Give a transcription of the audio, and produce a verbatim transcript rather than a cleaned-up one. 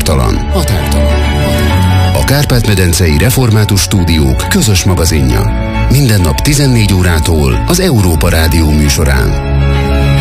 Határtalan. Határtalan. A Kárpát-medencei Református Stúdiók közös magazinja. Minden nap tizennégy órától az Európa Rádió műsorán.